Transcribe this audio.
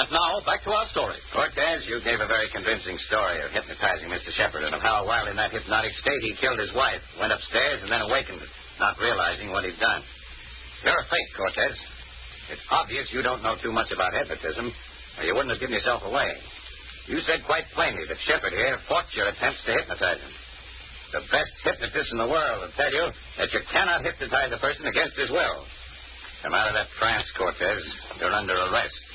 And now, back to our story. Cortez, you gave a very convincing story of hypnotizing Mr. Shepard and of how, while in that hypnotic state, he killed his wife, went upstairs, and then awakened, not realizing what he'd done. You're a fake, Cortez. It's obvious you don't know too much about hypnotism, or you wouldn't have given yourself away. You said quite plainly that Shepard here fought your attempts to hypnotize him. The best hypnotist in the world will tell you that you cannot hypnotize a person against his will. Come out of that trance, Cortez. You're under arrest.